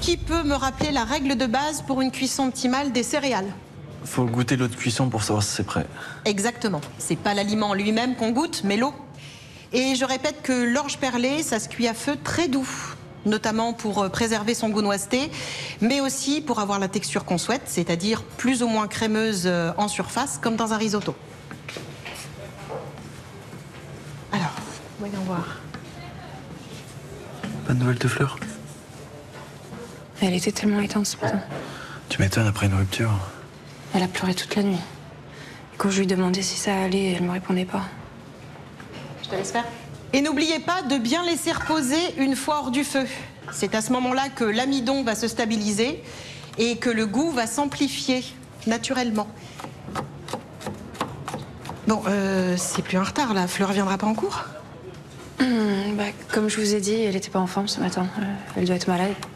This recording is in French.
qui peut me rappeler la règle de base pour une cuisson optimale des céréales? Faut goûter l'eau de cuisson pour savoir si c'est prêt. Exactement. C'est pas l'aliment lui-même qu'on goûte, mais l'eau. Et je répète que l'orge perlée, ça se cuit à feu très doux, notamment pour préserver son goût noiseté, mais aussi pour avoir la texture qu'on souhaite, c'est-à-dire plus ou moins crémeuse en surface, comme dans un risotto. Alors, voyons voir. Pas de nouvelles de Fleur? Elle était tellement éteinte ce matin. Tu m'étonnes après une rupture. Elle a pleuré toute la nuit. Quand je lui demandais si ça allait, elle me répondait pas. Je te laisse faire. Et n'oubliez pas de bien laisser reposer une fois hors du feu. C'est à ce moment-là que l'amidon va se stabiliser et que le goût va s'amplifier naturellement. Bon, c'est plus un retard là. Fleur viendra pas en cours? Comme je vous ai dit, elle était pas en forme ce matin. Elle doit être malade.